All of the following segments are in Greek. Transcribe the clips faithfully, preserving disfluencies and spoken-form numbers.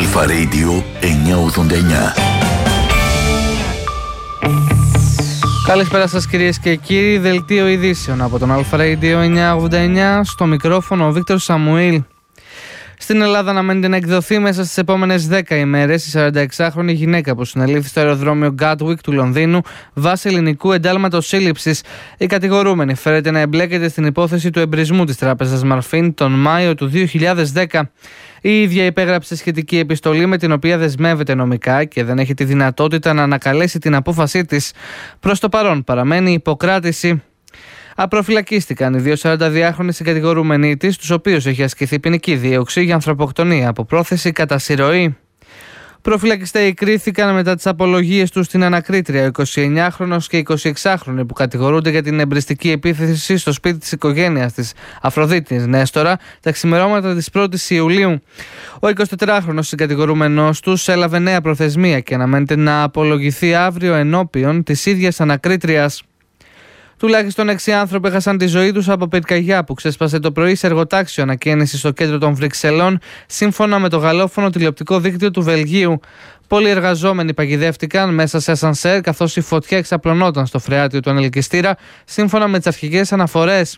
Αλφα Radio εννιακόσια ογδόντα εννιά. Καλησπέρα σας κυρίες και κύριοι, δελτίο ειδήσεων από τον Αλφα Radio εννιακόσια ογδόντα εννιά, στο μικρόφωνο ο Βίκτορ Σαμουήλ. Στην Ελλάδα αναμένεται να εκδοθεί μέσα στις επόμενες δέκα ημέρες η σαρανταεξάχρονη γυναίκα που συνελήφθη στο αεροδρόμιο Γκάτουικ του Λονδίνου βάσει ελληνικού εντάλματος σύλληψης. Η κατηγορούμενη φέρεται να εμπλέκεται στην υπόθεση του εμπρισμού της τράπεζας Μαρφίν τον Μάιο του δύο χιλιάδες δέκα. Η ίδια υπέγραψε σχετική επιστολή με την οποία δεσμεύεται νομικά και δεν έχει τη δυνατότητα να ανακαλέσει την απόφασή της. Προς το παρόν παραμένει υποκράτηση. Απροφυλακίστηκαν οι δύο σαρανταδυάχρονοι συγκατηγορούμενοι της, τους οποίους έχει ασκηθεί ποινική δίωξη για ανθρωποκτονία από πρόθεση κατά συρροή. Προφυλακιστέοι κρίθηκαν μετά τις απολογίες τους στην ανακρίτρια, ο εικοσιεννιάχρονος και εικοσιεξάχρονοι που κατηγορούνται για την εμπριστική επίθεση στο σπίτι της οικογένειας της Αφροδίτης Νέστορα τα ξημερώματα της πρώτης Ιουλίου. Ο εικοσιτετράχρονος συγκατηγορούμενος τους έλαβε νέα προθεσμία και αναμένεται να απολογηθεί αύριο ενώπιον της ίδιας ανακρίτριας. Τουλάχιστον έξι άνθρωποι έχασαν τη ζωή τους από πυρκαγιά που ξέσπασε το πρωί σε εργοτάξιο ανακαίνιση στο κέντρο των Βρυξελών, σύμφωνα με το γαλλόφωνο τηλεοπτικό δίκτυο του Βελγίου. Πολλοί εργαζόμενοι παγιδεύτηκαν μέσα σε ασανσέρ, καθώς η φωτιά εξαπλωνόταν στο φρεάτιο του ανελκυστήρα, σύμφωνα με τις αρχικές αναφορές.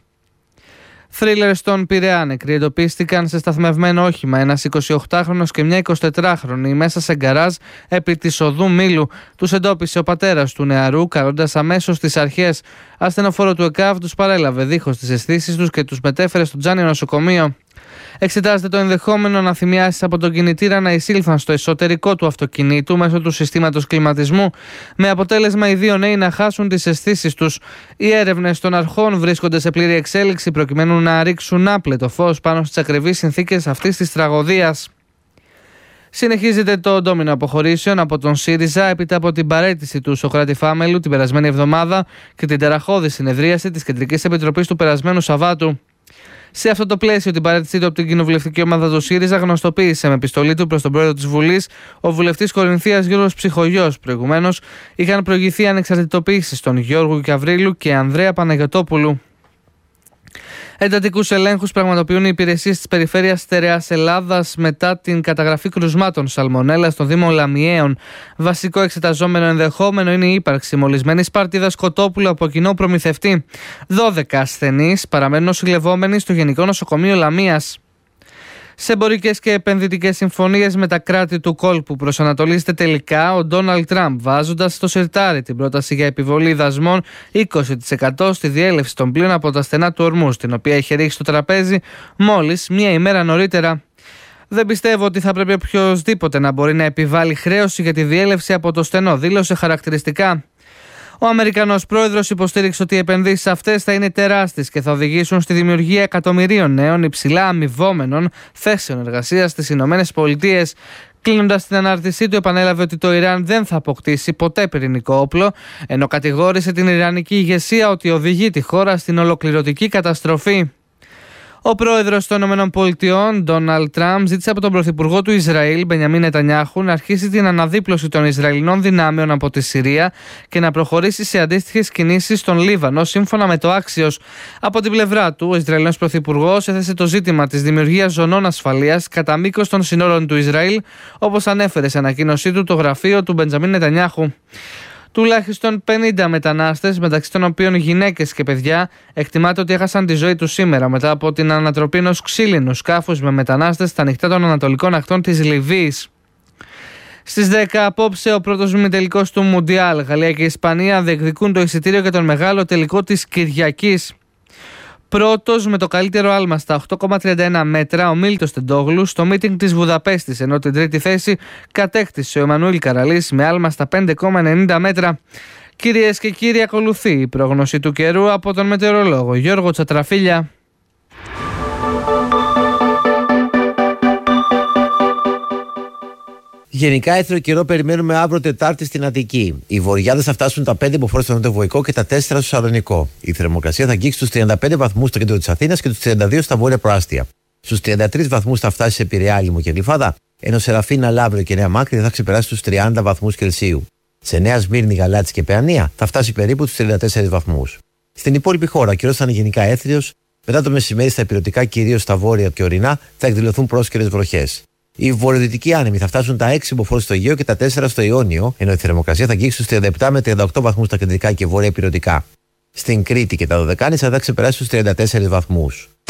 Θρίλερ στον Πειραιά, νεκροί εντοπίστηκαν σε σταθμευμένο όχημα ένας εικοσιοκτάχρονος και μια εικοσιτετράχρονη μέσα σε γκαράζ επί της οδού Μήλου. Τους εντόπισε ο πατέρας του νεαρού, καλώντας αμέσως τις αρχές. Ασθενοφόρο του ΕΚΑΒ τους παρέλαβε δίχως τις αισθήσεις τους και τους μετέφερε στο Τζάνι νοσοκομείο. Εξετάζεται το ενδεχόμενο αναθυμιάσεις από τον κινητήρα να εισήλθαν στο εσωτερικό του αυτοκινήτου μέσω του συστήματος κλιματισμού, με αποτέλεσμα οι δύο νέοι να χάσουν τις αισθήσεις τους. Οι έρευνες των αρχών βρίσκονται σε πλήρη εξέλιξη προκειμένου να ρίξουν άπλετο φως πάνω στις ακριβείς συνθήκες αυτής της τραγωδίας. Συνεχίζεται το ντόμινο αποχωρήσεων από τον ΣΥΡΙΖΑ έπειτα από την παραίτηση του Σωκράτη Φάμελου την περασμένη εβδομάδα και την τεραχώδη συνεδρίαση της Κεντρικής Επιτροπής του περασμένου Σαββάτου. Σε αυτό το πλαίσιο, την παραίτησή του από την κοινοβουλευτική ομάδα του ΣΥΡΙΖΑ γνωστοποίησε με επιστολή του προς τον πρόεδρο της Βουλής ο βουλευτής Κορινθίας Γιώργος Ψυχογιός. Προηγουμένως, είχαν προηγηθεί ανεξαρτητοποιήσεις των Γιώργου Καβρίλου και Ανδρέα Παναγιωτόπουλου. Εντατικούς ελέγχους πραγματοποιούν οι υπηρεσίες της περιφέρειας Στερεάς Ελλάδας μετά την καταγραφή κρουσμάτων σαλμονέλα στον Δήμο Λαμιαίων. Βασικό εξεταζόμενο ενδεχόμενο είναι η ύπαρξη μολυσμένης παρτίδας κοτόπουλου από κοινό προμηθευτή. δώδεκα ασθενείς παραμένουν νοσηλευόμενοι στο Γενικό Νοσοκομείο Λαμίας. Σε εμπορικές και επενδυτικές συμφωνίες με τα κράτη του κόλπου προσανατολίζεται τελικά ο Ντόναλντ Τραμπ, βάζοντας στο σιρτάρι την πρόταση για επιβολή δασμών είκοσι τοις εκατό στη διέλευση των πλοίων από τα στενά του Ορμούζ, την οποία είχε ρίξει στο τραπέζι μόλις μία ημέρα νωρίτερα. Δεν πιστεύω ότι θα πρέπει οποιοδήποτε να μπορεί να επιβάλλει χρέωση για τη διέλευση από το στενό, δήλωσε χαρακτηριστικά. Ο Αμερικανός πρόεδρος υποστήριξε ότι οι επενδύσεις αυτές θα είναι τεράστιες και θα οδηγήσουν στη δημιουργία εκατομμυρίων νέων υψηλά αμοιβόμενων θέσεων εργασίας στις Ηνωμένες Πολιτείες. Κλείνοντας την ανάρτησή του, επανέλαβε ότι το Ιράν δεν θα αποκτήσει ποτέ πυρηνικό όπλο, ενώ κατηγόρησε την Ιρανική ηγεσία ότι οδηγεί τη χώρα στην ολοκληρωτική καταστροφή. Ο πρόεδρος των ΗΠΑ, Ντόναλντ Τραμπ, ζήτησε από τον πρωθυπουργό του Ισραήλ, Μπενιαμίν Νετανιάχου, να αρχίσει την αναδίπλωση των Ισραηλινών δυνάμεων από τη Συρία και να προχωρήσει σε αντίστοιχες κινήσεις στον Λίβανο, σύμφωνα με το Axios. Από την πλευρά του, ο Ισραηλινός πρωθυπουργός έθεσε το ζήτημα της δημιουργίας ζωνών ασφαλείας κατά μήκος των συνόρων του Ισραήλ, όπως ανέφερε σε ανακοίνωσή του το γραφείο του Μπενιαμίν Νετανιάχου. Τουλάχιστον πενήντα μετανάστες, μεταξύ των οποίων γυναίκες και παιδιά, εκτιμάται ότι έχασαν τη ζωή τους σήμερα μετά από την ανατροπή ενός ξύλινου σκάφους με μετανάστες στα νυχτά των ανατολικών ακτών της Λιβύης. Στις δέκα απόψε ο πρώτος ημιτελικός του Μουντιάλ. Γαλλία και Ισπανία διεκδικούν το εισιτήριο για τον μεγάλο τελικό της Κυριακής. Πρώτος με το καλύτερο άλμα στα οκτώ κόμμα τριάντα ένα μέτρα ο Μίλτος Τεντόγλου στο μίτινγκ της Βουδαπέστης, ενώ την τρίτη θέση κατέκτησε ο Εμμανουήλ Καραλής με άλμα στα πέντε κόμμα ενενήντα μέτρα. Κυρίες και κύριοι, ακολουθεί η πρόγνωση του καιρού από τον μετεωρολόγο Γιώργο Τσατραφίλια. Γενικά, έθριο καιρό περιμένουμε αύριο Τετάρτη στην Αττική. Οι βορειάδες θα φτάσουν τα πέντε μποφόρ στο Νοτιοβοϊκό και τα τέσσερα στο Σαλονικό. Η θερμοκρασία θα αγγίξει τους τριάντα πέντε βαθμούς στο κέντρο της Αθήνας και τους τριάντα δύο στα βόρεια προάστια. Στους τριάντα τρεις βαθμούς θα φτάσει σε Πειραιά, Άλυμο και Γλυφάδα, ενώ σε Ραφίνα, Λαύριο και Νέα Μάκρη θα ξεπεράσει τους τριάντα βαθμούς Κελσίου. Σε Νέα Σμύρνη, Γαλάτσι και Παιανία θα φτάσει περίπου τους τριάντα τέσσερις βαθμούς. Στην υπόλοιπη χώρα, ο καιρός θα είναι γενικά έθριος. Μετά το μεσημέρι, στα ηπειρωτικά, κυρίως στα βόρεια και ορεινά, θα εκδηλωθούν πρόσκαιρες βροχές. Οι βορειοδυτικοί άνεμοι θα φτάσουν τα έξι μποφόρ στο Αιγαίο και τα τέσσερα στο Ιόνιο, ενώ η θερμοκρασία θα αγγίξει στους τριάντα επτά με τριάντα οκτώ βαθμούς στα κεντρικά και βόρεια ηπειρωτικά. Στην Κρήτη και τα Δωδεκάνησα θα ξεπεράσει τους τριάντα τέσσερις βαθμούς.